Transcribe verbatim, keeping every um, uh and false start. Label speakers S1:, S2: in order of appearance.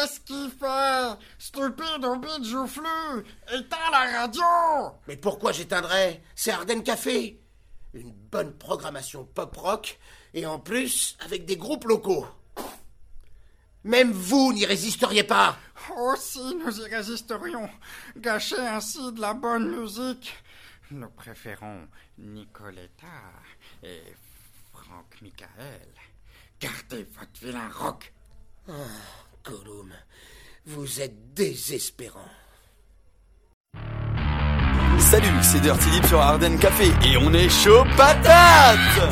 S1: Qu'est-ce qu'il fait? Stupide ou bide joufflu! Éteins la radio!
S2: Mais pourquoi j'éteindrais? C'est Ardennes Café. Une bonne programmation pop-rock, et en plus, avec des groupes locaux. Même vous n'y résisteriez pas.
S1: Oh si, nous y résisterions. Gâcher ainsi de la bonne musique. Nous préférons Nicoletta et Franck Michael. Gardez votre vilain rock.
S2: Oh, Gollum, vous êtes désespérant.
S3: Salut, c'est Dirty Lip sur Ardennes Café et on est chaud patate!